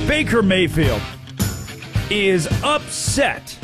Baker Mayfield is upset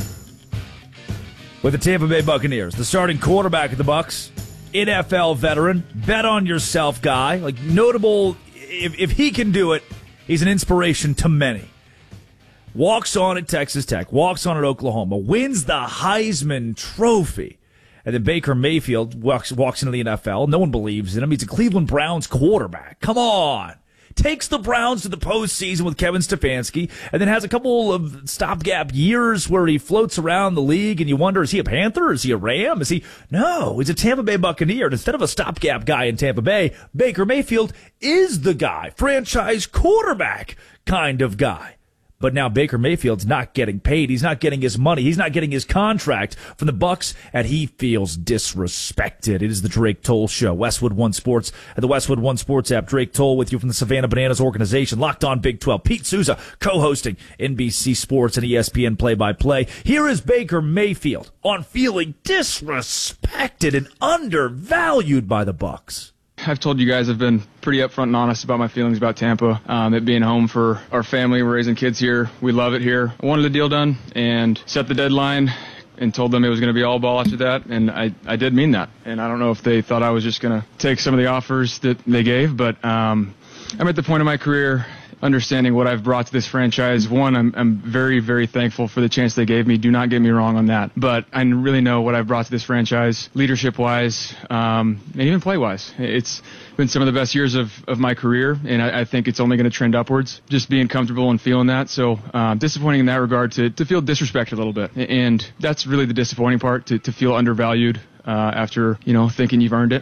with the Tampa Bay Buccaneers. The starting quarterback of the Bucs, NFL veteran, bet on yourself guy, like notable. If he can do it, he's an inspiration to many. Walks on at Texas Tech, walks on at Oklahoma, wins the Heisman Trophy. And then Baker Mayfield walks into the NFL. No one believes in him. He's a Cleveland Browns quarterback. Come on. Takes the Browns to the postseason with Kevin Stefanski, and then has a couple of stopgap years where he floats around the league, and you wonder, is he a Panther? Is he a Ram? No, he's a Tampa Bay Buccaneer. And instead of a stopgap guy in Tampa Bay, Baker Mayfield is the guy, franchise quarterback kind of guy. But now Baker Mayfield's not getting paid. He's not getting his money. He's not getting his contract from the Bucs, and he feels disrespected. It is the Drake Toll Show. Westwood One Sports and the Westwood One Sports app. Drake Toll with you from the Savannah Bananas organization. Locked on Big 12. Pete Souza co-hosting NBC Sports and ESPN play-by-play. Here is Baker Mayfield on feeling disrespected and undervalued by the Bucs. I've told you guys I've been pretty upfront and honest about my feelings about Tampa. It being home for our family. We're raising kids here. We love it here. I wanted the deal done and set the deadline and told them it was going to be all ball after that. And I did mean that. And I don't know if they thought I was just going to take some of the offers that they gave, but I'm at the point of my career understanding what I've brought to this franchise. One, I'm very, very thankful for the chance they gave me. Do not get me wrong on that. But I really know what I've brought to this franchise, leadership-wise, and even play-wise. It's been some of the best years of my career, and I think it's only going to trend upwards, just being comfortable and feeling that. So disappointing in that regard to feel disrespected a little bit. And that's really the disappointing part, to feel undervalued after, thinking you've earned it.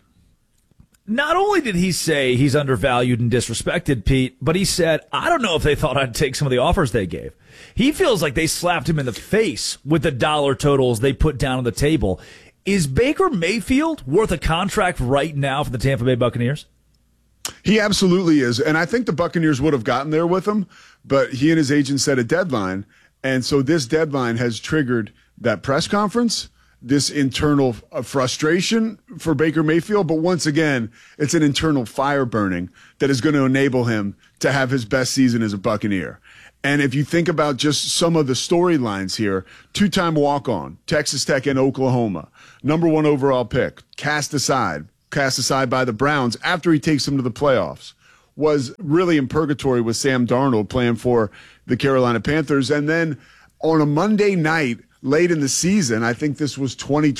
Not only did he say he's undervalued and disrespected, Pete, but he said, I don't know if they thought I'd take some of the offers they gave. He feels like they slapped him in the face with the dollar totals they put down on the table. Is Baker Mayfield worth a contract right now for the Tampa Bay Buccaneers? He absolutely is. And I think the Buccaneers would have gotten there with him, but he and his agent set a deadline. And so this deadline has triggered that press conference, this internal frustration for Baker Mayfield. But once again, it's an internal fire burning that is going to enable him to have his best season as a Buccaneer. And if you think about just some of the storylines here, two-time walk-on, Texas Tech and Oklahoma, number 1 overall pick, cast aside by the Browns after he takes them to the playoffs, was really in purgatory with Sam Darnold playing for the Carolina Panthers. And then on a Monday night, late in the season, I think this was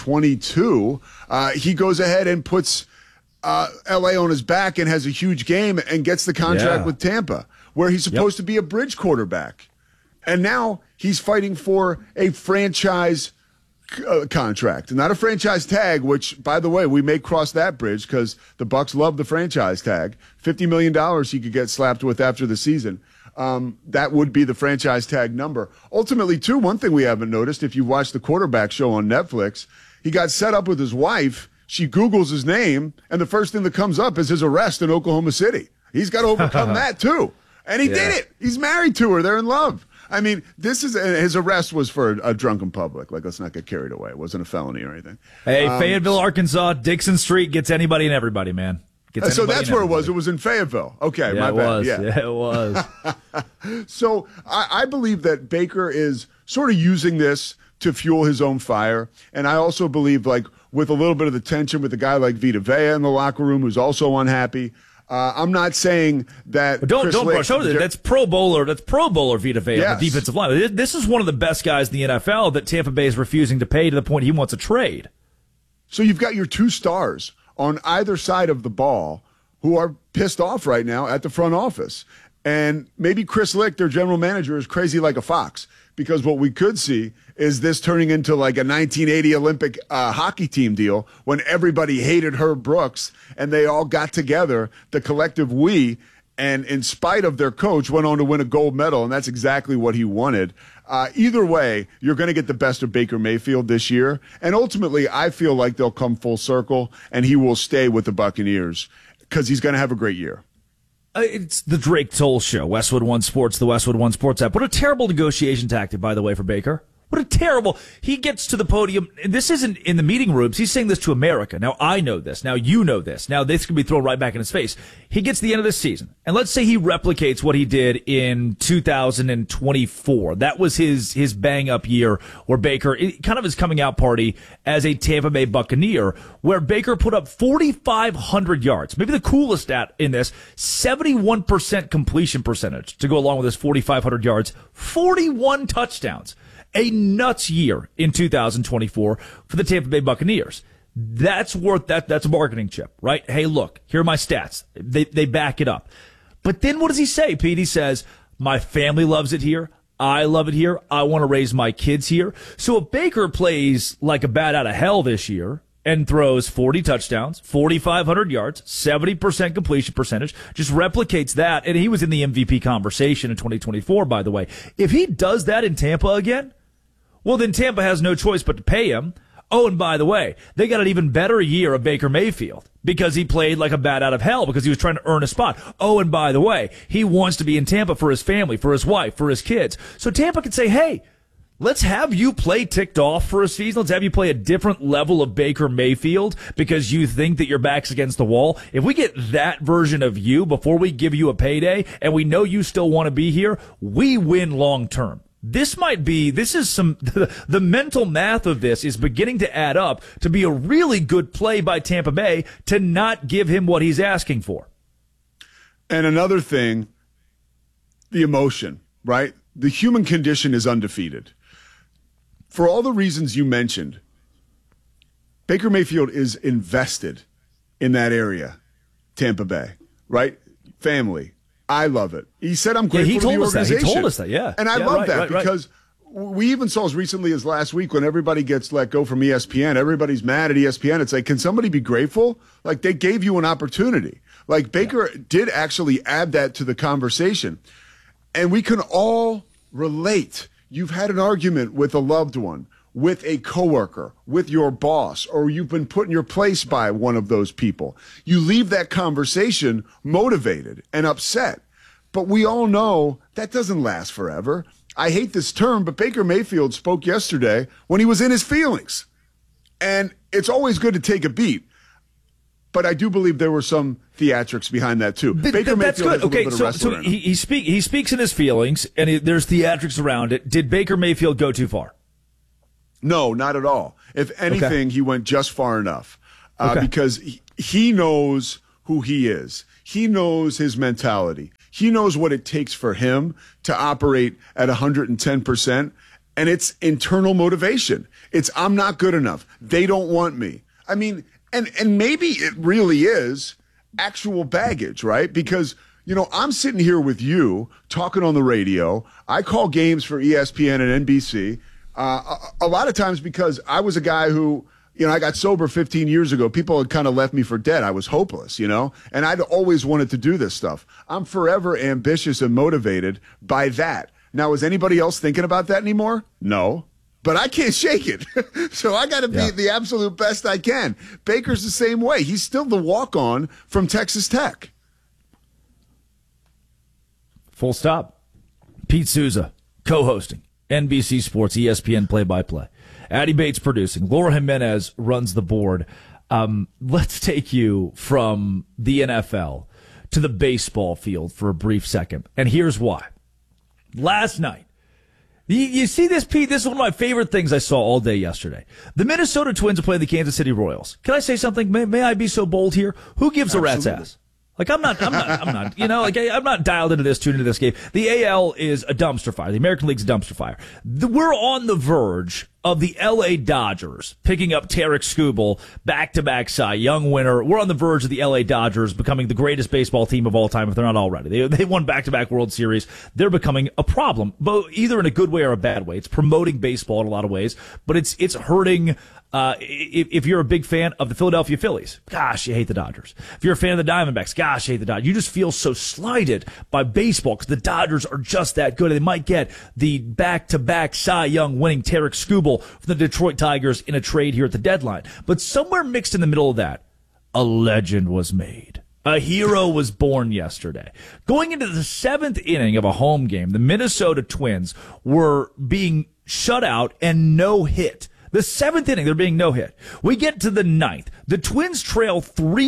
2022, he goes ahead and puts L.A. on his back and has a huge game and gets the contract with Tampa, where he's supposed to be a bridge quarterback. And now he's fighting for a franchise contract, not a franchise tag, which, by the way, we may cross that bridge because the Bucs love the franchise tag. $50 million he could get slapped with after the season. That would be the franchise tag number. Ultimately, too, one thing we haven't noticed, if you watch the quarterback show on Netflix, he got set up with his wife. She Googles his name, and the first thing that comes up is his arrest in Oklahoma City. He's got to overcome that, too. And he did it. He's married to her. They're in love. I mean, his arrest was for a drunken public. Like, let's not get carried away. It wasn't a felony or anything. Hey, Fayetteville, Arkansas, Dixon Street gets anybody and everybody, man. So that's where it was. It was in Fayetteville. Okay, my bad. Yeah, it was. So I believe that Baker is sort of using this to fuel his own fire. And I also believe, like, with a little bit of the tension with a guy like Vita Vea in the locker room who's also unhappy, I'm not saying that. But don't brush over that. That's Pro Bowler. That's Pro Bowler Vita Vea on the defensive line. This is one of the best guys in the NFL that Tampa Bay is refusing to pay to the point he wants a trade. So you've got your two stars on either side of the ball who are pissed off right now at the front office. And maybe Chris Lick, their general manager, is crazy like a fox, because what we could see is this turning into like a 1980 Olympic hockey team deal when everybody hated Herb Brooks and they all got together, the collective we, and in spite of their coach, went on to win a gold medal, and that's exactly what he wanted. Either way, you're going to get the best of Baker Mayfield this year, and ultimately I feel like they'll come full circle and he will stay with the Buccaneers because he's going to have a great year. It's the Drake Toll Show, Westwood One Sports, the Westwood One Sports app. What a terrible negotiation tactic, by the way, for Baker. What a terrible. He gets to the podium. And this isn't in the meeting rooms. He's saying this to America. Now, I know this. Now, you know this. Now, this can be thrown right back in his face. He gets to the end of this season. And let's say he replicates what he did in 2024. That was his bang up year where Baker, kind of his coming out party as a Tampa Bay Buccaneer, where Baker put up 4,500 yards. Maybe the coolest stat in this, 71% completion percentage to go along with his 4,500 yards, 41 touchdowns. A nuts year in 2024 for the Tampa Bay Buccaneers. That's worth that. That's a marketing chip, right? Hey, look, here are my stats. They back it up. But then what does he say, Pete? He says, my family loves it here. I love it here. I want to raise my kids here. So if Baker plays like a bat out of hell this year and throws 40 touchdowns, 4,500 yards, 70% completion percentage, just replicates that. And he was in the MVP conversation in 2024, by the way. If he does that in Tampa again, well, then Tampa has no choice but to pay him. Oh, and by the way, they got an even better year of Baker Mayfield because he played like a bat out of hell because he was trying to earn a spot. Oh, and by the way, he wants to be in Tampa for his family, for his wife, for his kids. So Tampa could say, hey, let's have you play ticked off for a season. Let's have you play a different level of Baker Mayfield because you think that your back's against the wall. If we get that version of you before we give you a payday and we know you still want to be here, we win long term. This is the mental math of this is beginning to add up to be a really good play by Tampa Bay to not give him what he's asking for. And another thing, the emotion, right? The human condition is undefeated. For all the reasons you mentioned, Baker Mayfield is invested in that area, Tampa Bay, right? Family. I love it. He said, I'm grateful to the organization. He told us that, yeah. And I love that because we even saw as recently as last week when everybody gets let go from ESPN, everybody's mad at ESPN. It's like, can somebody be grateful? Like, they gave you an opportunity. Like, Baker did actually add that to the conversation. And we can all relate. You've had an argument with a loved one, with a coworker, with your boss, or you've been put in your place by one of those people. You leave that conversation motivated and upset. But we all know that doesn't last forever. I hate this term, but Baker Mayfield spoke yesterday when he was in his feelings. And it's always good to take a beat. But I do believe there were some theatrics behind that too. Baker Mayfield has a little bit of wrestling in him. He speaks in his feelings, and there's theatrics around it. Did Baker Mayfield go too far? No, not at all. If anything, he went just far enough because he knows who he is. He knows his mentality. He knows what it takes for him to operate at 110%, and it's internal motivation. It's, I'm not good enough. They don't want me. I mean, and maybe it really is actual baggage, right? Because, you know, I'm sitting here with you talking on the radio. I call games for ESPN and NBC. A lot of times because I was a guy who, you know, I got sober 15 years ago. People had kind of left me for dead. I was hopeless, you know, and I'd always wanted to do this stuff. I'm forever ambitious and motivated by that. Now, is anybody else thinking about that anymore? No, but I can't shake it. So I got to be the absolute best I can. Baker's the same way. He's still the walk-on from Texas Tech. Full stop. Pete Souza, co-hosting. NBC Sports, ESPN play-by-play. Addy Bates producing. Laura Jimenez runs the board. Let's take you from the NFL to the baseball field for a brief second. And here's why. Last night, you see this, Pete? This is one of my favorite things I saw all day yesterday. The Minnesota Twins are playing the Kansas City Royals. Can I say something? May I be so bold here? Who gives a rat's ass? Like, I'm not, you know, like, I'm not dialed into this, tuned into this game. The AL is a dumpster fire. The American League's a dumpster fire. We're on the verge of the LA Dodgers picking up Tarek Skubal, back-to-back Cy Young winner. We're on the verge of the LA Dodgers becoming the greatest baseball team of all time if they're not already. They won back-to-back World Series. They're becoming a problem, but either in a good way or a bad way. It's promoting baseball in a lot of ways, but it's hurting. If you're a big fan of the Philadelphia Phillies, gosh, you hate the Dodgers. If you're a fan of the Diamondbacks, gosh, you hate the Dodgers. You just feel so slighted by baseball because the Dodgers are just that good. They might get the back-to-back Cy Young winning Tarek Skubal from the Detroit Tigers in a trade here at the deadline. But somewhere mixed in the middle of that, a legend was made. A hero was born yesterday. Going into the seventh inning of a home game, the Minnesota Twins were being shutout and no hit. The 7th inning, they're being no hit. We get to the 9th. The Twins trail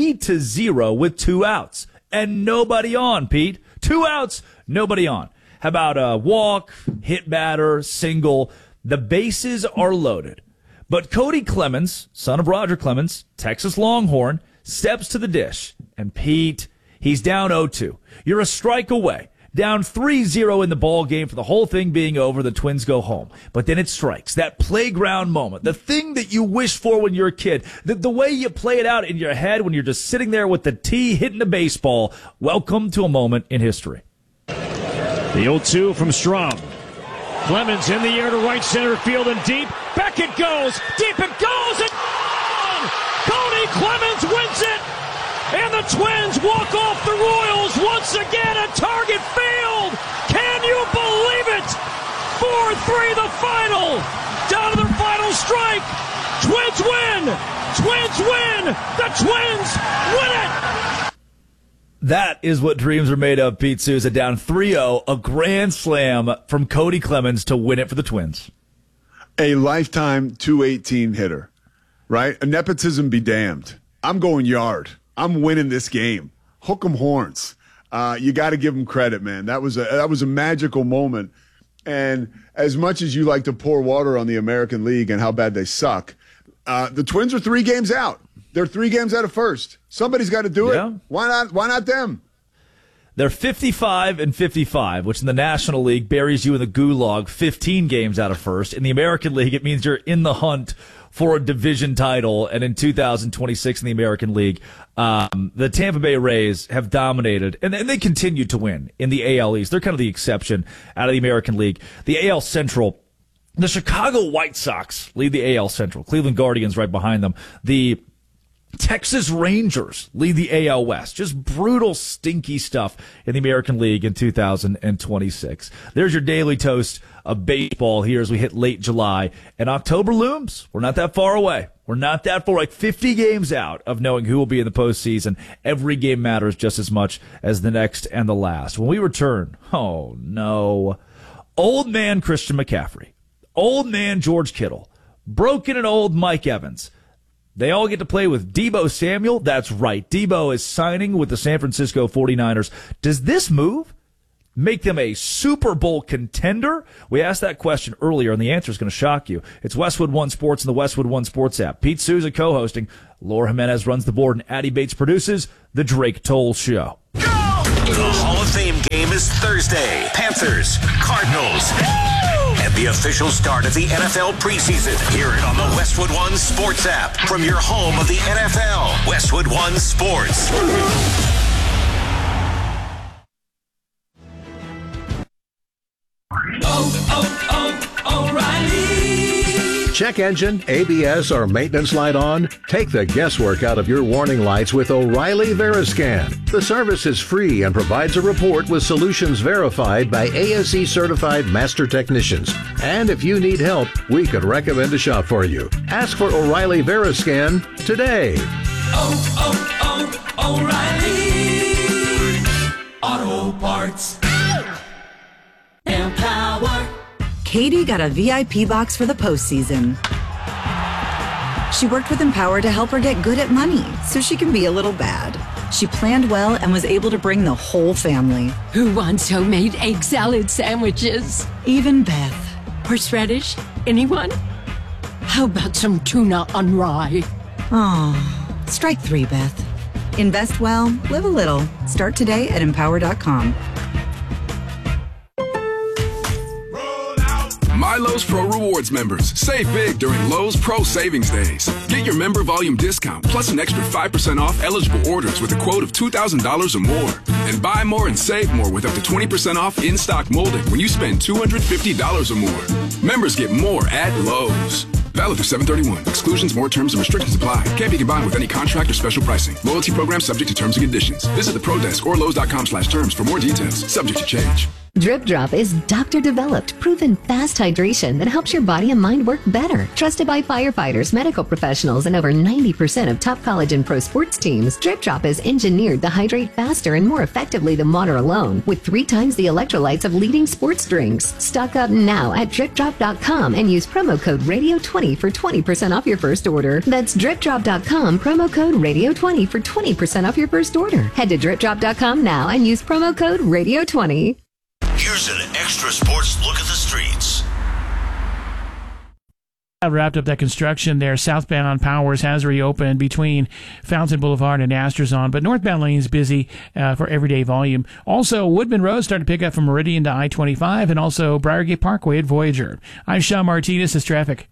3-0 with 2 outs and nobody on, Pete. 2 outs, nobody on. How about a walk, hit batter, single? The bases are loaded. But Cody Clemens, son of Roger Clemens, Texas Longhorn, steps to the dish. And Pete, he's down 0-2. You're a strike away. Down 3-0 in the ball game for the whole thing being over. The Twins go home. But then it strikes. That playground moment. The thing that you wish for when you're a kid. The way you play it out in your head when you're just sitting there with the tee hitting the baseball. Welcome to a moment in history. The 0-2 from Strahm. Clemens in the air to right center field and deep. Back it goes. Deep it goes. And gone! Cody Clemens wins it. And the Twins walk off the Royals once again at Target Field. Can you believe it? 4-3 the final. Down to their final strike. Twins win. Twins win. The Twins win it. That is what dreams are made of, Pete Souza. Down 3-0, a grand slam from Cody Clemens to win it for the Twins. A lifetime 218 hitter, right? A nepotism be damned. I'm going yard. I'm winning this game. Hook 'em horns. You got to give him credit, man. That was a magical moment. And as much as you like to pour water on the American League and how bad they suck, the Twins are 3 games out. They're 3 games out of first. Somebody's got to do it. Why not them? They're 55-55, which in the National League buries you in the gulag 15 games out of first. In the American League, it means you're in the hunt for a division title. And in 2026 in the American League, the Tampa Bay Rays have dominated, and they continue to win in the AL East. They're kind of the exception out of the American League. The AL Central, the Chicago White Sox lead the AL Central. Cleveland Guardians right behind them. The Texas Rangers lead the AL West. Just brutal, stinky stuff in the American League in 2026. There's your daily toast of baseball here as we hit late July. And October looms. We're not that far away. We're not that far, like 50 games out of knowing who will be in the postseason. Every game matters just as much as the next and the last. When we return, oh no, old man Christian McCaffrey, old man George Kittle, broken and old Mike Evans. They all get to play with Deebo Samuel. That's right. Deebo is signing with the San Francisco 49ers. Does this move make them a Super Bowl contender? We asked that question earlier, and the answer is going to shock you. It's Westwood One Sports and the Westwood One Sports app. Pete Souza co-hosting. Laura Jimenez runs the board, and Addie Bates produces The Drake Toll Show. Go! The Hall of Fame game is Thursday. Panthers, Cardinals. And the official start of the NFL preseason. Hear it on the Westwood One Sports app from your home of the NFL. Westwood One Sports. O'Reilly. Check engine, ABS, or maintenance light on? Take the guesswork out of your warning lights with O'Reilly Veriscan. The service is free and provides a report with solutions verified by ASE certified master technicians. And if you need help, we could recommend a shop for you. Ask for O'Reilly Veriscan today. O'Reilly Auto Parts. Empower. Katie got a VIP box for the postseason. She worked with Empower to help her get good at money so she can be a little bad. She planned well and was able to bring the whole family. Who wants homemade egg salad sandwiches? Even Beth. Horseradish? Anyone? How about some tuna on rye? Oh, strike 3, Beth. Invest well, live a little. Start today at Empower.com. My Lowe's Pro Rewards members, save big during Lowe's Pro Savings Days. Get your member volume discount plus an extra 5% off eligible orders with a quote of $2,000 or more. And buy more and save more with up to 20% off in-stock molding when you spend $250 or more. Members get more at Lowe's. Valid through 7/31. Exclusions, more terms, and restrictions apply. Can't be combined with any contract or special pricing. Loyalty program subject to terms and conditions. Visit the Pro Desk or Lowe's.com/terms for more details. Subject to change. Drip Drop is doctor-developed, proven fast hydration that helps your body and mind work better. Trusted by firefighters, medical professionals, and over 90% of top college and pro sports teams, Drip Drop is engineered to hydrate faster and more effectively than water alone, with 3 times the electrolytes of leading sports drinks. Stock up now at DripDrop.com and use promo code Radio20 for 20% off your first order. That's DripDrop.com, promo code Radio20 for 20% off your first order. Head to DripDrop.com now and use promo code Radio20. Here's an extra sports look at the streets. I wrapped up that construction there. Southbound Powers has reopened between Fountain Boulevard and Asterzon, but northbound lane's busy for everyday volume. Also, Woodman Road starting to pick up from Meridian to I-25, and also Briargate Parkway at Voyager. I'm Sean Martinez. This is traffic.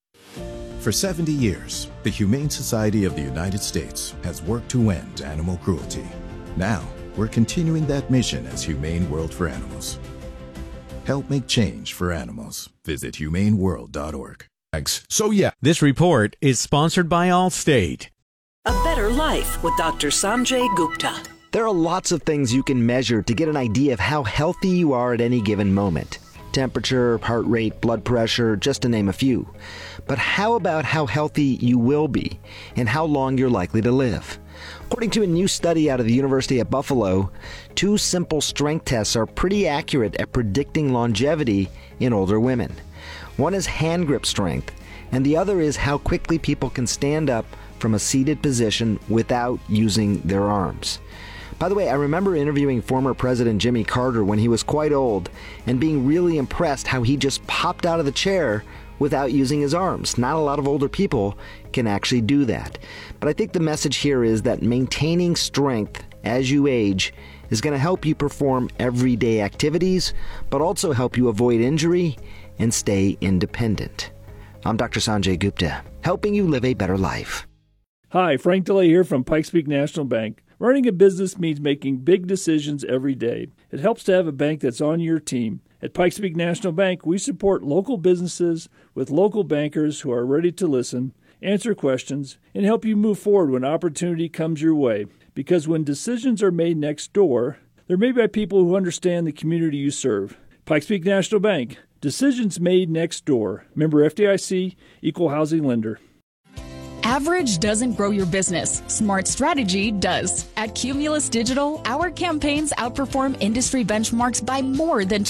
For 70 years, the Humane Society of the United States has worked to end animal cruelty. Now, we're continuing that mission as Humane World for Animals. Help make change for animals. Visit humaneworld.org. So yeah, this report is sponsored by Allstate. A better life with Dr. Sanjay Gupta. There are lots of things you can measure to get an idea of how healthy you are at any given moment. Temperature, heart rate, blood pressure, just to name a few. But how about how healthy you will be and how long you're likely to live? According to a new study out of the University of Buffalo, 2 simple strength tests are pretty accurate at predicting longevity in older women. One is hand grip strength, and the other is how quickly people can stand up from a seated position without using their arms. By the way, I remember interviewing former President Jimmy Carter when he was quite old and being really impressed how he just popped out of the chair without using his arms. Not a lot of older people can actually do that. But I think the message here is that maintaining strength as you age is going to help you perform everyday activities, but also help you avoid injury and stay independent. I'm Dr. Sanjay Gupta, helping you live a better life. Hi, Frank DeLay here from Pikes Peak National Bank. Running a business means making big decisions every day. It helps to have a bank that's on your team. At Pikes Peak National Bank, we support local businesses with local bankers who are ready to listen, answer questions, and help you move forward when opportunity comes your way. Because when decisions are made next door, they're made by people who understand the community you serve. Pikes Peak National Bank, decisions made next door. Member FDIC, Equal Housing Lender. Average doesn't grow your business. Smart strategy does. At Cumulus Digital, our campaigns outperform industry benchmarks by more than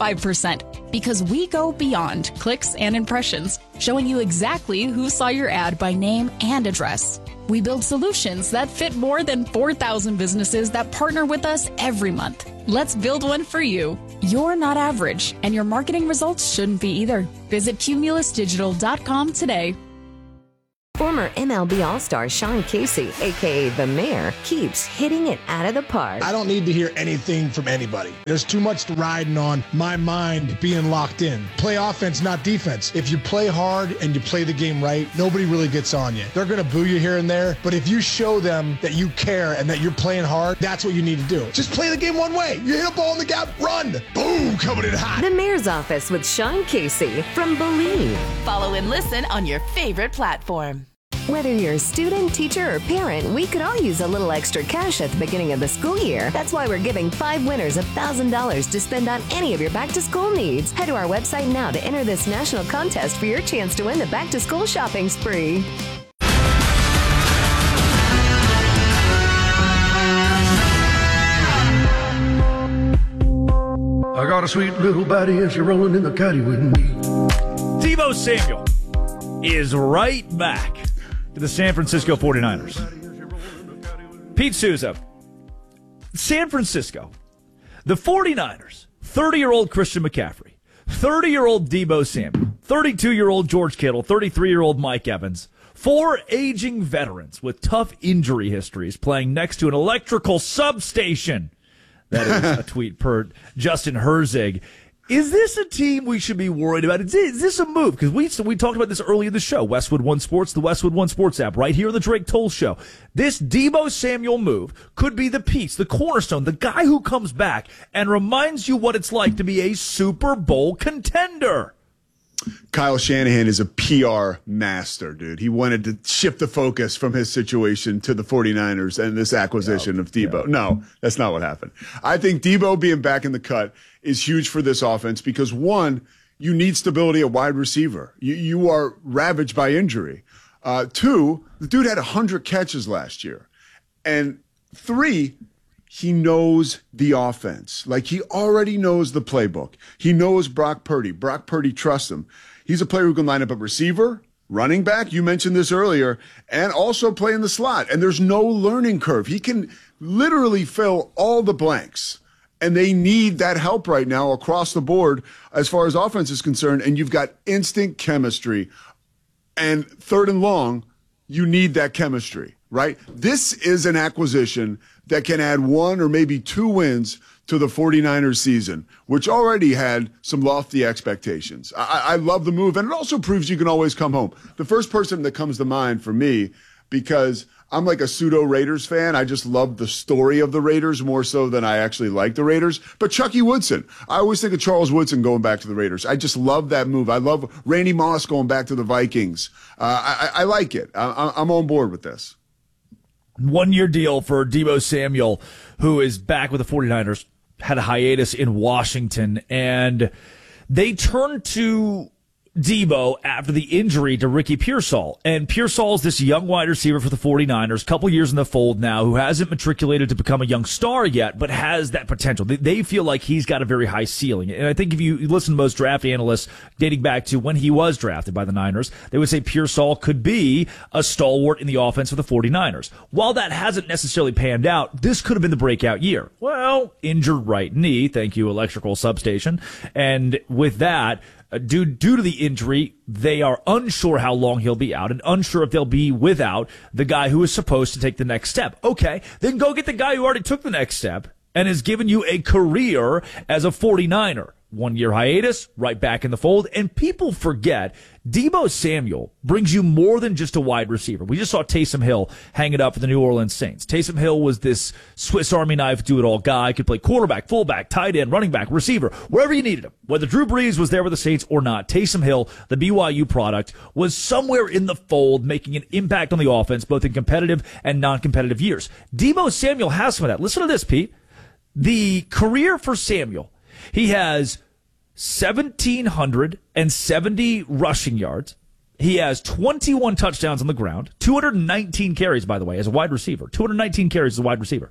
25% because we go beyond clicks and impressions, showing you exactly who saw your ad by name and address. We build solutions that fit more than 4,000 businesses that partner with us every month. Let's build one for you. You're not average, and your marketing results shouldn't be either. Visit cumulusdigital.com today. Former MLB All-Star Sean Casey, a.k.a. The Mayor, keeps hitting it out of the park. I don't need to hear anything from anybody. There's too much riding on my mind being locked in. Play offense, not defense. If you play hard and you play the game right, nobody really gets on you. They're going to boo you here and there, but if you show them that you care and that you're playing hard, that's what you need to do. Just play the game one way. You hit a ball in the gap, run. Boom, coming in hot. The Mayor's Office with Sean Casey from Believe. Follow and listen on your favorite platform. Whether you're a student, teacher, or parent, we could all use a little extra cash at the beginning of the school year. That's why we're giving 5 winners $1,000 to spend on any of your back-to-school needs. Head to our website now to enter this national contest for your chance to win the back-to-school shopping spree. I got a sweet little body and she's rolling in the caddy with me. Deebo Samuel is right back to the San Francisco 49ers. Pete Souza, San Francisco, the 49ers, 30-year-old Christian McCaffrey, 30-year-old Deebo Samuel, 32-year-old George Kittle, 33-year-old Mike Evans, 4 aging veterans with tough injury histories playing next to an electrical substation. That is a tweet per Justin Herzig. Is this a team we should be worried about? Is this a move? Because we talked about this earlier in the show. Westwood One Sports, the Westwood One Sports app, right here on the Drake Toll Show. This Deebo Samuel move could be the piece, the cornerstone, the guy who comes back and reminds you what it's like to be a Super Bowl contender. Kyle Shanahan is a PR master, dude. He wanted to shift the focus from his situation to the 49ers and this acquisition of Debo. No, that's not what happened. I think Debo being back in the cut is huge for this offense because, one, you need stability at wide receiver. You are ravaged by injury. Two, the dude had 100 catches last year. And three, he knows the offense. Like, he already knows the playbook. He knows Brock Purdy. Brock Purdy trusts him. He's a player who can line up at receiver, running back, you mentioned this earlier, and also play in the slot. And there's no learning curve. He can literally fill all the blanks. And they need that help right now across the board as far as offense is concerned. And you've got instant chemistry. And third and long, you need that chemistry, right? This is an acquisition that can add 1 or maybe 2 wins to the 49ers season, which already had some lofty expectations. I love the move, and it also proves you can always come home. The first person that comes to mind for me, because I'm like a pseudo Raiders fan. I just love the story of the Raiders more so than I actually like the Raiders. But Chucky Woodson, I always think of Charles Woodson going back to the Raiders. I just love that move. I love Randy Moss going back to the Vikings. I like it. I'm on board with this. 1-year deal for Deebo Samuel, who is back with the 49ers, had a hiatus in Washington, and they turned to Deebo after the injury to Ricky Pearsall. And Pearsall's this young wide receiver for the 49ers, couple years in the fold now, who hasn't matriculated to become a young star yet, but has that potential. They feel like he's got a very high ceiling. And I think if you listen to most draft analysts dating back to when he was drafted by the Niners, they would say Pearsall could be a stalwart in the offense for the 49ers. While that hasn't necessarily panned out, this could have been the breakout year. Well, injured right knee, thank you, electrical substation. And with that, due to the injury, they are unsure how long he'll be out and unsure if they'll be without the guy who is supposed to take the next step. Okay, then go get the guy who already took the next step and has given you a career as a 49er. 1-year hiatus, right back in the fold. And people forget, Deebo Samuel brings you more than just a wide receiver. We just saw Taysom Hill hang it up for the New Orleans Saints. Taysom Hill was this Swiss Army knife do-it-all guy, could play quarterback, fullback, tight end, running back, receiver, wherever you needed him. Whether Drew Brees was there with the Saints or not, Taysom Hill, the BYU product, was somewhere in the fold, making an impact on the offense, both in competitive and non-competitive years. Deebo Samuel has some of that. Listen to this, Pete. The career for Samuel, he has 1,770 rushing yards. He has 21 touchdowns on the ground, 219 carries, by the way, as a wide receiver. 219 carries as a wide receiver.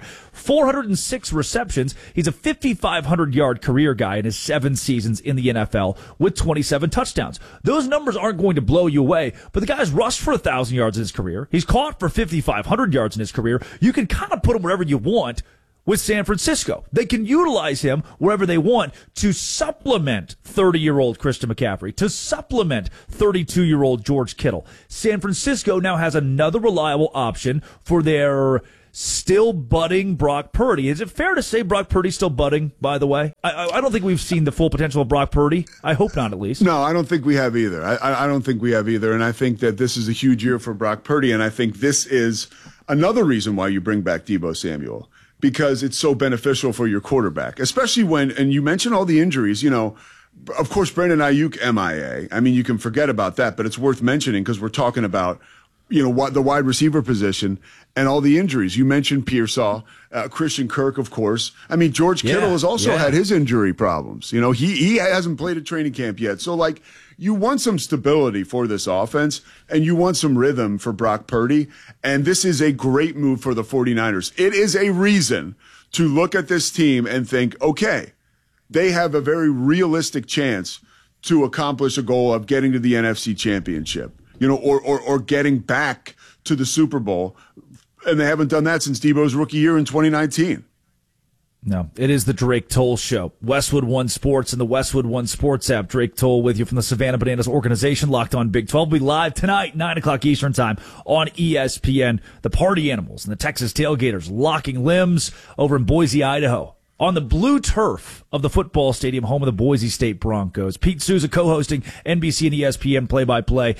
406 receptions. He's a 5,500-yard career guy in his 7 seasons in the NFL with 27 touchdowns. Those numbers aren't going to blow you away, but the guy's rushed for 1,000 yards in his career. He's caught for 5,500 yards in his career. You can kind of put him wherever you want with San Francisco. They can utilize him wherever they want to supplement 30-year-old Christian McCaffrey, to supplement 32-year-old George Kittle. San Francisco now has another reliable option for their still budding Brock Purdy. Is it fair to say Brock Purdy's still budding, by the way? I don't think we've seen the full potential of Brock Purdy. I hope not, at least. No, I don't think we have either. I don't think we have either. And I think that this is a huge year for Brock Purdy. And I think this is another reason why you bring back Deebo Samuel, because it's so beneficial for your quarterback, especially when, and you mentioned all the injuries, you know, of course, Brandon Ayuk, MIA. I mean, you can forget about that, but it's worth mentioning because we're talking about, you know, the wide receiver position and all the injuries. You mentioned Pearsall, Christian Kirk, of course. I mean, George Kittle has also had his injury problems. You know, he hasn't played a training camp yet. So, like, you want some stability for this offense, and you want some rhythm for Brock Purdy, and this is a great move for the 49ers. It is a reason to look at this team and think, okay, they have a very realistic chance to accomplish a goal of getting to the NFC Championship, you know, or getting back to the Super Bowl, and they haven't done that since Deebo's rookie year in 2019. No, it is the Drake Toll Show. Westwood One Sports and the Westwood One Sports app. Drake Toll with you from the Savannah Bananas organization, Locked On Big 12. We'll be live tonight, 9 o'clock Eastern time on ESPN. The Party Animals and the Texas Tailgaters locking limbs over in Boise, Idaho, on the blue turf of the football stadium, home of the Boise State Broncos. Pete Souza co-hosting NBC and ESPN play-by-play.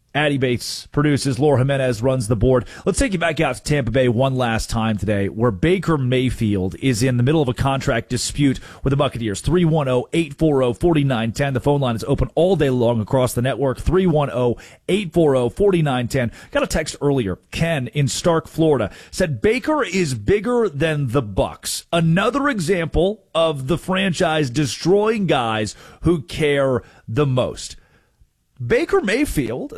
Addy Bates produces. Laura Jimenez runs the board. Let's take you back out to Tampa Bay one last time today, where Baker Mayfield is in the middle of a contract dispute with the Buccaneers. 310-840-4910. The phone line is open all day long across the network. 310-840-4910. Got a text earlier. Ken in Stark, Florida, said Baker is bigger than the Bucs. Another example of the franchise destroying guys who care the most. Baker Mayfield,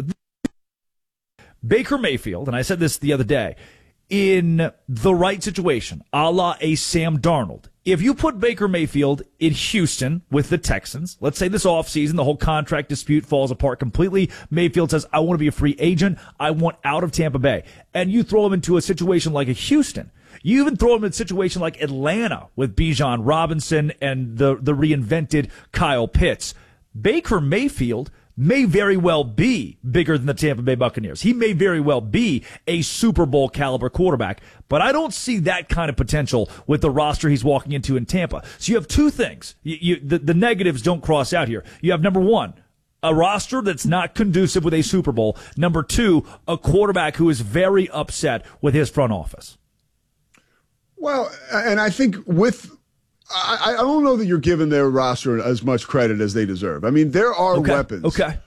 and I said this the other day, in the right situation, a la a Sam Darnold. If you put Baker Mayfield in Houston with the Texans, let's say this offseason, the whole contract dispute falls apart completely. Mayfield says, I want to be a free agent. I want out of Tampa Bay. And you throw him into a situation like a Houston. You even throw him in a situation like Atlanta with Bijan Robinson and the reinvented Kyle Pitts. Baker Mayfield may very well be bigger than the Tampa Bay Buccaneers. He may very well be a Super Bowl caliber quarterback, but I don't see that kind of potential with the roster he's walking into in Tampa. So you have two things. The negatives don't cross out here. You have, number one, a roster that's not conducive with a Super Bowl. Number two, a quarterback who is very upset with his front office. Well, and I think I don't know that you're giving their roster as much credit as they deserve. I mean, there are weapons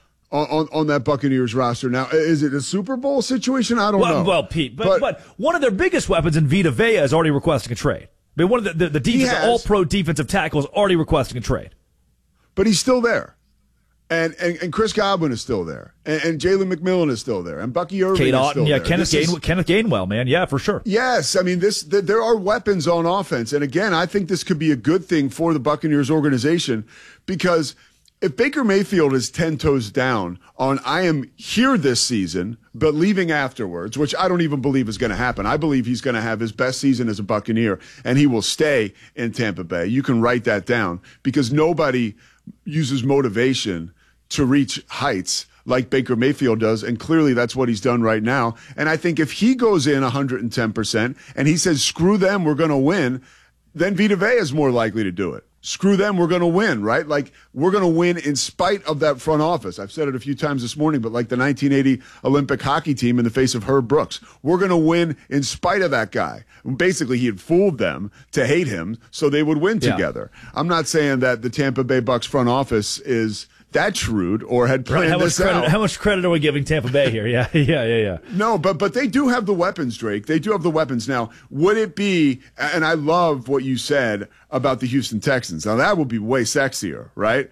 on that Buccaneers roster. Now, is it a Super Bowl situation? I don't know. Well, Pete, but one of their biggest weapons in Vita Vea is already requesting a trade. I mean, one of the defensive, all-pro defensive tackles already requesting a trade. But he's still there. And Chris Godwin is still there. And Jalen McMillan is still there. And Bucky Irving is still there. Kenneth Gainwell, man. Yeah, for sure. Yes. I mean, there are weapons on offense. And again, I think this could be a good thing for the Buccaneers organization, because if Baker Mayfield is 10 toes down on I am here this season, but leaving afterwards, which I don't even believe is going to happen. I believe he's going to have his best season as a Buccaneer, and he will stay in Tampa Bay. You can write that down, because nobody uses motivation to reach heights like Baker Mayfield does, and clearly that's what he's done right now. And I think if he goes in 110% and he says, screw them, we're going to win, then Vita Vea is more likely to do it. Screw them, we're going to win, right? Like, we're going to win in spite of that front office. I've said it a few times this morning, but like the 1980 Olympic hockey team in the face of Herb Brooks. We're going to win in spite of that guy. Basically, he had fooled them to hate him so they would win together. I'm not saying that the Tampa Bay Bucs front office is that shrewd or had planned this out. How much credit are we giving Tampa Bay here? Yeah. No, but they do have the weapons, Drake. They do have the weapons. Now, would it be, and I love what you said about the Houston Texans. Now, that would be way sexier, right?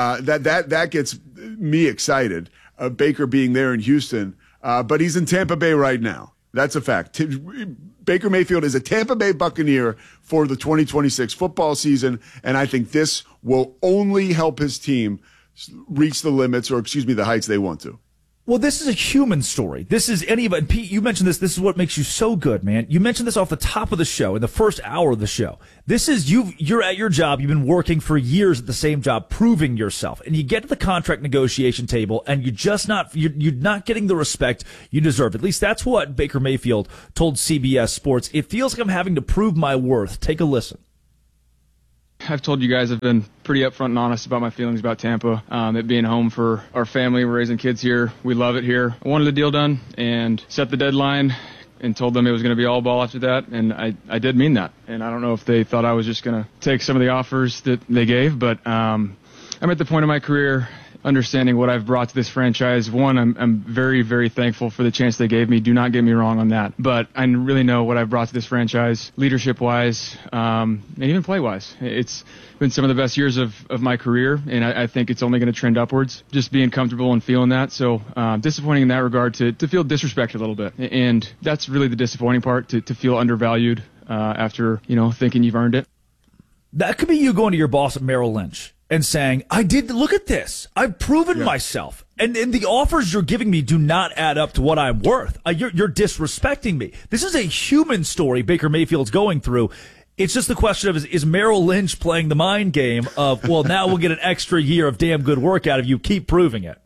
That gets me excited, Baker being there in Houston. But he's in Tampa Bay right now. That's a fact. Baker Mayfield is a Tampa Bay Buccaneer for the 2026 football season, and I think this will only help his team reach the limits, or the heights they want to. Well, this is a human story. This is and Pete, you mentioned this. This is what makes you so good, man. You mentioned this off the top of the show, in the first hour of the show. This is you're at your job. You've been working for years at the same job, proving yourself. And you get to the contract negotiation table, and you're not getting the respect you deserve. At least that's what Baker Mayfield told CBS Sports. It feels like I'm having to prove my worth. Take a listen. I've told you guys I've been pretty upfront and honest about my feelings about Tampa. It being home for our family. We're raising kids here. We love it here. I wanted the deal done and set the deadline and told them it was going to be all ball after that. And I did mean that. And I don't know if they thought I was just going to take some of the offers that they gave, but I'm at the point of my career understanding what I've brought to this franchise. One, I'm very, very thankful for the chance they gave me. Do not get me wrong on that. But I really know what I've brought to this franchise, leadership-wise, and even play-wise. It's been some of the best years of my career, and I think it's only going to trend upwards, just being comfortable and feeling that. So disappointing in that regard to feel disrespected a little bit. And that's really the disappointing part, to feel undervalued after, thinking you've earned it. That could be you going to your boss at Merrill Lynch and saying, look at this. I've proven myself. And the offers you're giving me do not add up to what I'm worth. You're disrespecting me. This is a human story Baker Mayfield's going through. It's just the question of, is Merrill Lynch playing the mind game of, well, now we'll get an extra year of damn good work out of you. Keep proving it.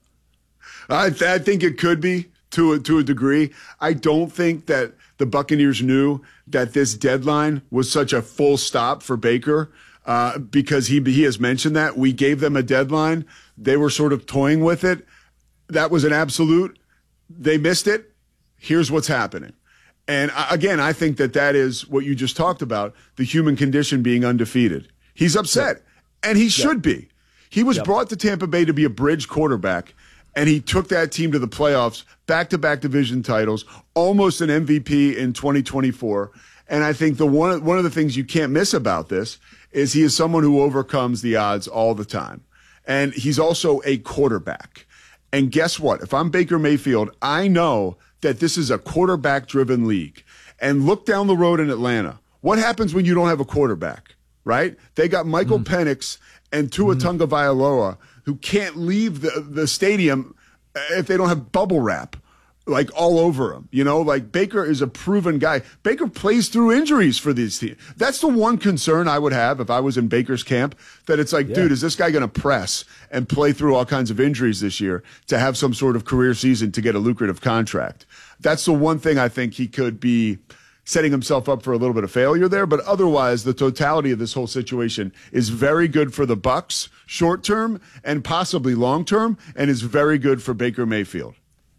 I think it could be to a degree. I don't think that the Buccaneers knew that this deadline was such a full stop for Baker. Because he has mentioned that we gave them a deadline. They were sort of toying with it. That was an absolute. they missed it. Here's what's happening. And again, I think that is what you just talked about, the human condition being undefeated. He's upset, and he should be. He was brought to Tampa Bay to be a bridge quarterback, and he took that team to the playoffs, back-to-back division titles, almost an MVP in 2024. And I think one of the things you can't miss about this is he is someone who overcomes the odds all the time. And he's also a quarterback. And guess what? If I'm Baker Mayfield, I know that this is a quarterback-driven league. And look down the road in Atlanta. What happens when you don't have a quarterback, right? They got Michael Penix and Tua Tagovailoa who can't leave the stadium if they don't have bubble wrap, like all over them. You know, like Baker is a proven guy. Baker plays through injuries for these teams. That's the one concern I would have if I was in Baker's camp, that it's like, dude, is this guy going to press and play through all kinds of injuries this year to have some sort of career season to get a lucrative contract? That's the one thing I think he could be setting himself up for a little bit of failure there. But otherwise, the totality of this whole situation is very good for the Bucs short term and possibly long term, and is very good for Baker Mayfield.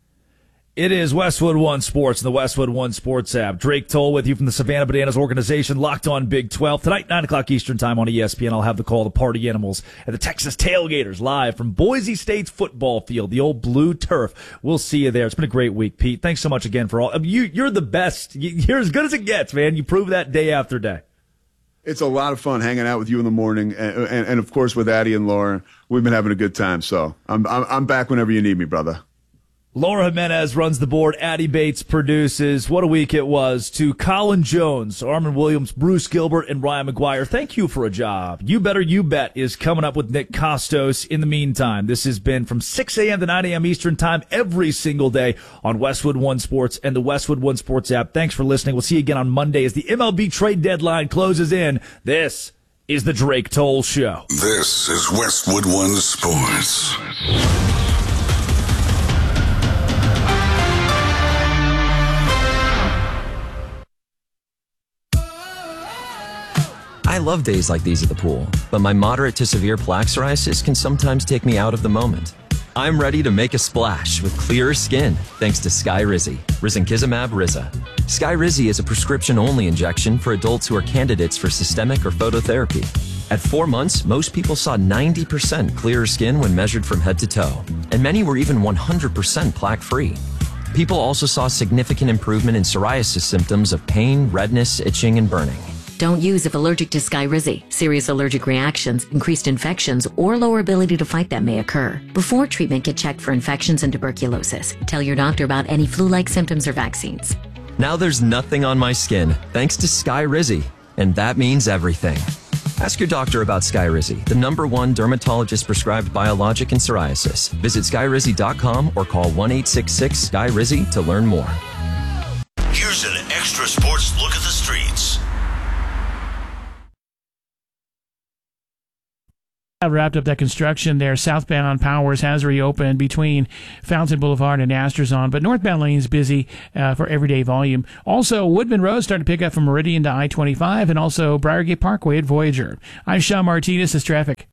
It is Westwood One Sports and the Westwood One Sports app. Drake Toll with you from the Savannah Bananas organization, Locked On Big 12. Tonight, 9 o'clock Eastern time on ESPN, I'll have the call of the Party Animals and the Texas Tailgaters live from Boise State's football field, the old blue turf. We'll see you there. It's been a great week, Pete. Thanks so much again for all. You're the best. You're as good as it gets, man. You prove that day after day. It's a lot of fun hanging out with you in the morning, and of course with Addie and Laura. We've been having a good time, so I'm back whenever you need me, brother. Laura Jimenez runs the board. Addie Bates produces. What a week it was. To Colin Jones, Armin Williams, Bruce Gilbert, and Ryan McGuire, thank you for a job. You Better You Bet is coming up with Nick Costos. In the meantime, this has been from 6 a.m. to 9 a.m. Eastern time every single day on Westwood One Sports and the Westwood One Sports app. Thanks for listening. We'll see you again on Monday as the MLB trade deadline closes in. This is the Drake Toll Show. This is Westwood One Sports. I love days like these at the pool, but my moderate to severe plaque psoriasis can sometimes take me out of the moment. I'm ready to make a splash with clearer skin thanks to Skyrizi, risankizumab Riza. Skyrizi is a prescription-only injection for adults who are candidates for systemic or phototherapy. At 4 months, most people saw 90% clearer skin when measured from head to toe, and many were even 100% plaque-free. People also saw significant improvement in psoriasis symptoms of pain, redness, itching, and burning. Don't use if allergic to Skyrizi. Serious allergic reactions, increased infections, or lower ability to fight them may occur. Before treatment, get checked for infections and tuberculosis. Tell your doctor about any flu-like symptoms or vaccines. Now there's nothing on my skin thanks to Skyrizi, and that means everything. Ask your doctor about Skyrizi, the #1 dermatologist-prescribed biologic in psoriasis. Visit Skyrizi.com or call 1-866-SKYRIZI to learn more. Here's an extra sports look at the streets. Wrapped up that construction there. Southbound Powers has reopened between Fountain Boulevard and Asterzon, but northbound lane's busy for everyday volume. Also, Woodman Road starting to pick up from Meridian to I-25, and also Briargate Parkway at Voyager. I'm Sean Martinez. This is traffic.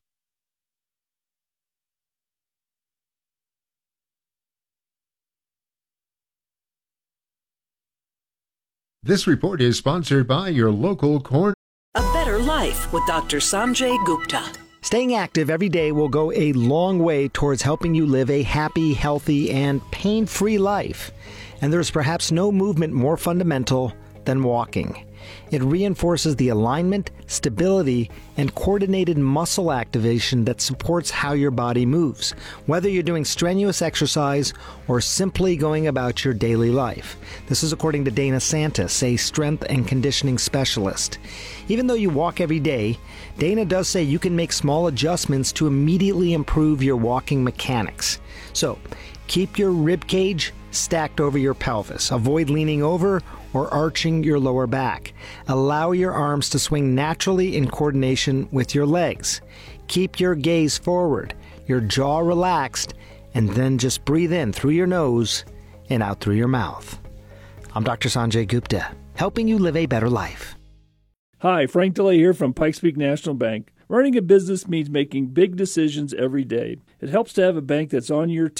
This report is sponsored by your local corn. A better life with Dr. Sanjay Gupta. Staying active every day will go a long way towards helping you live a happy, healthy, and pain-free life. And there's perhaps no movement more fundamental than walking. It reinforces the alignment, stability, and coordinated muscle activation that supports how your body moves, whether you're doing strenuous exercise or simply going about your daily life. This is according to Dana Santis, a strength and conditioning specialist. Even though you walk every day, Dana does say you can make small adjustments to immediately improve your walking mechanics. So, keep your rib cage stacked over your pelvis. Avoid leaning over or arching your lower back. Allow your arms to swing naturally in coordination with your legs. Keep your gaze forward, your jaw relaxed, and then just breathe in through your nose and out through your mouth. I'm Dr. Sanjay Gupta, helping you live a better life. Hi, Frank DeLay here from Pikes Peak National Bank. Running a business means making big decisions every day. It helps to have a bank that's on your team.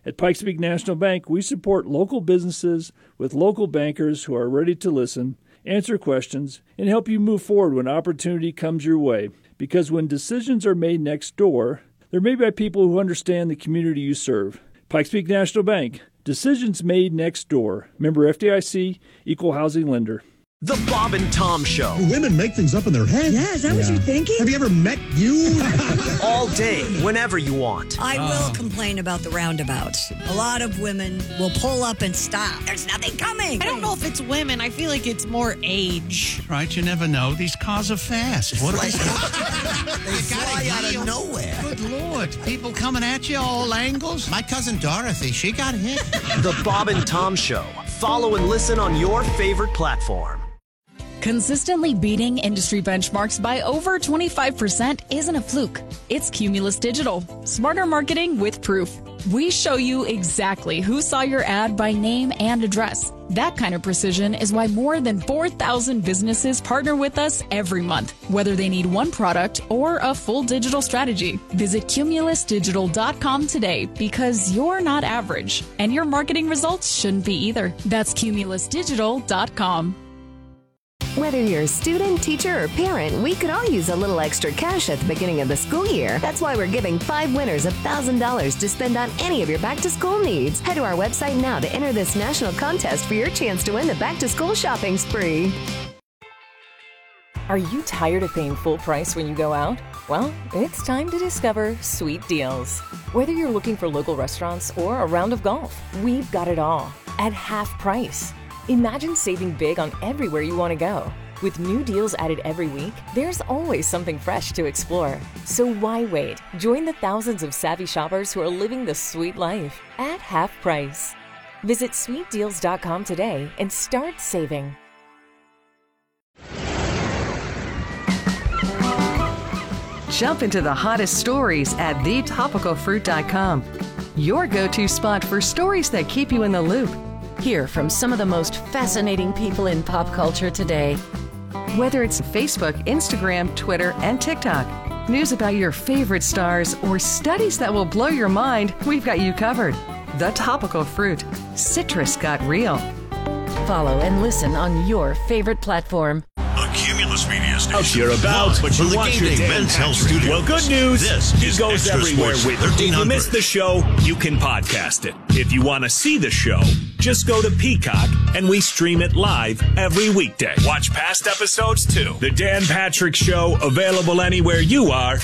At Pikes Peak National Bank, we support local businesses with local bankers who are ready to listen, answer questions, and help you move forward when opportunity comes your way. Because when decisions are made next door, they're made by people who understand the community you serve. Pikes Peak National Bank, decisions made next door. Member FDIC, Equal Housing Lender. The Bob and Tom Show. Do women make things up in their head? Yeah, is that what you're thinking? Have you ever met you? All day, whenever you want. I will complain about the roundabouts. A lot of women will pull up and stop. There's nothing coming. I don't know if it's women. I feel like it's more age. Right, you never know. These cars are fast. What They fly out of nowhere. Good Lord. People coming at you all angles. My cousin Dorothy, she got hit. The Bob and Tom Show. Follow and listen on your favorite platform. Consistently beating industry benchmarks by over 25% isn't a fluke. It's Cumulus Digital. Smarter marketing with proof. We show you exactly who saw your ad by name and address. That kind of precision is why more than 4,000 businesses partner with us every month, whether they need one product or a full digital strategy. Visit cumulusdigital.com today because you're not average, and your marketing results shouldn't be either. That's cumulusdigital.com. Whether you're a student, teacher, or parent, we could all use a little extra cash at the beginning of the school year. That's why we're giving 5 winners $1,000 to spend on any of your back-to-school needs. Head to our website now to enter this national contest for your chance to win the back-to-school shopping spree. Are you tired of paying full price when you go out? Well, it's time to discover Sweet Deals. Whether you're looking for local restaurants or a round of golf, we've got it all at half price. Imagine saving big on everywhere you want to go. With new deals added every week, there's always something fresh to explore. So why wait? Join the thousands of savvy shoppers who are living the sweet life at half price. Visit sweetdeals.com today and start saving. Jump into the hottest stories at thetopicalfruit.com. Your go-to spot for stories that keep you in the loop. Hear from some of the most fascinating people in pop culture today. Whether it's Facebook, Instagram, Twitter, and TikTok, news about your favorite stars, or studies that will blow your mind, we've got you covered. The Topical Fruit. Citrus got real. Follow and listen on your favorite platform. A Cumulus Media Station. Out here about, but you from want the your Game Day Dan Men's Health Patrick. Studios. Well, good news. This He is goes Extra everywhere Sports with it. If you 1300. missed the show, you can podcast it. If you want to see the show, just go to Peacock and we stream it live every weekday. Watch past episodes too. The Dan Patrick Show, available anywhere you are